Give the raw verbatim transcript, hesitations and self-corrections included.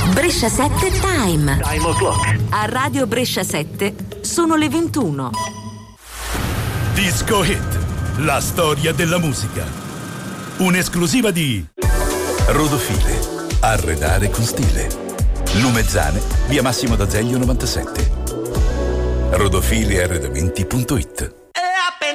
Brescia sette Time. Time o'clock. A Radio Brescia sette sono le ventuno. Disco Hit, la storia della musica. Un'esclusiva di Rodofile, arredare con stile. Lumezzane, via Massimo d'Azeglio novantasette. rodofile arredamenti punto it.